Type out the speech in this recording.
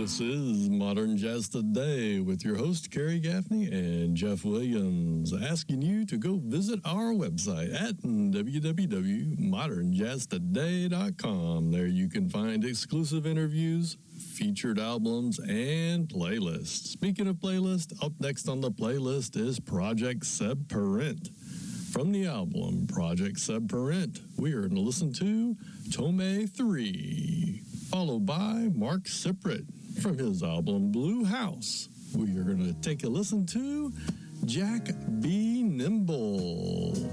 This is Modern Jazz Today with your host, Kerry Gaffney and Jeff Williams, asking you to go visit our website at www.modernjazztoday.com. There you can find exclusive interviews, featured albums, and playlists. Speaking of playlists, up next on the playlist is Project Seb Parent. From the album Project Seb Parent, we are going to listen to Tome 3, followed by Mark Siprit. From his album Blue House, we are going to take a listen to Jack B. Nimble.